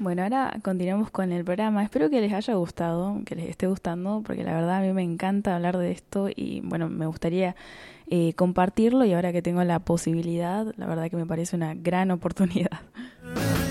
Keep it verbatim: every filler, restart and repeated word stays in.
Bueno, ahora continuamos con el programa. Espero que les haya gustado, que les esté gustando, porque la verdad a mí me encanta hablar de esto y bueno, me gustaría eh, compartirlo y ahora que tengo la posibilidad, la verdad que me parece una gran oportunidad.